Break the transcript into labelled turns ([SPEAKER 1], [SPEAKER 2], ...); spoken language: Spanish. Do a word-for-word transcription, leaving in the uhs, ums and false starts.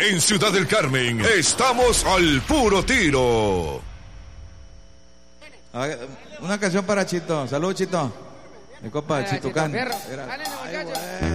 [SPEAKER 1] En Ciudad del Carmen, estamos al puro tiro.
[SPEAKER 2] Una canción para Chito. Salud, Chito. Mi compa, Chito Can.